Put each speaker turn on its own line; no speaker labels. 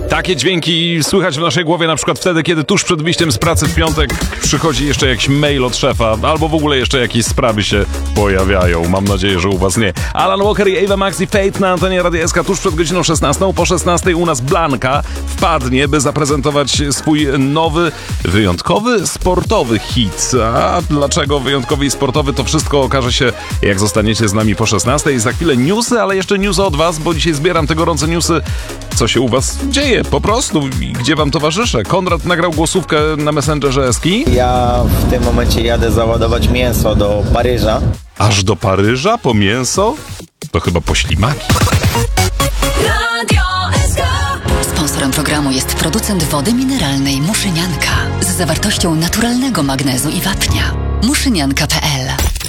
Takie dźwięki słychać w naszej głowie na przykład wtedy, kiedy tuż przed wyjściem z pracy w piątek przychodzi jeszcze jakiś mail od szefa, albo w ogóle jeszcze jakieś sprawy się pojawiają. Mam nadzieję, że u was nie. Alan Walker i Ava Max i Fate na antenie Radia SK tuż przed godziną 16. Po 16 u nas Blanka wpadnie, by zaprezentować swój nowy, wyjątkowy, sportowy hit. A dlaczego wyjątkowy i sportowy, to wszystko okaże się, jak zostaniecie z nami po 16. Za chwilę newsy, ale jeszcze newsy od was, bo dzisiaj zbieram te gorące newsy, co się u was dzieje po prostu i gdzie wam towarzyszę. Konrad nagrał głosówkę na Messengerze Eski.
Ja w tym momencie jadę załadować mięso do Paryża.
Aż do Paryża po mięso? To chyba po ślimaki.
Radio SK. Sponsorem programu jest producent wody mineralnej Muszynianka z zawartością naturalnego magnezu i wapnia. Muszynianka.pl